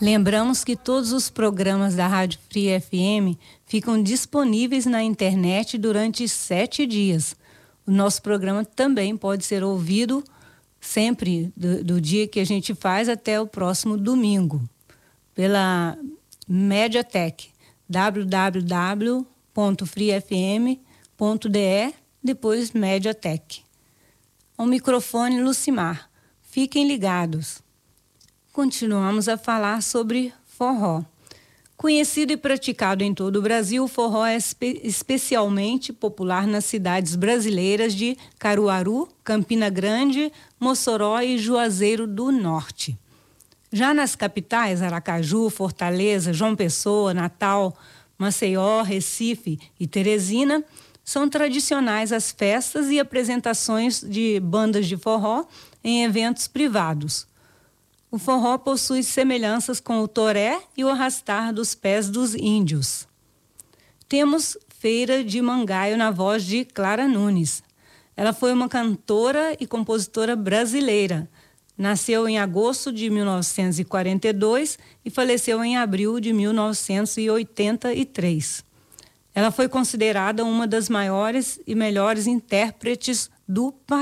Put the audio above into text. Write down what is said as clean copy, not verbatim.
Lembramos que todos os programas da Rádio Free FM ficam disponíveis na internet durante 7 dias. O nosso programa também pode ser ouvido sempre do dia que a gente faz até o próximo domingo, pela Mediatek, www.freefm.de, depois Mediatek. Ao microfone, Lucimar. Fiquem ligados. Continuamos a falar sobre forró. Conhecido e praticado em todo o Brasil, o forró é especialmente popular nas cidades brasileiras de Caruaru, Campina Grande, Mossoró e Juazeiro do Norte. Já nas capitais, Aracaju, Fortaleza, João Pessoa, Natal, Maceió, Recife e Teresina, são tradicionais as festas e apresentações de bandas de forró em eventos privados. O forró possui semelhanças com o toré e o arrastar dos pés dos índios. Temos Feira de Mangaio na voz de Clara Nunes. Ela foi uma cantora e compositora brasileira. Nasceu em agosto de 1942 e faleceu em abril de 1983. Ela foi considerada uma das maiores e melhores intérpretes do país.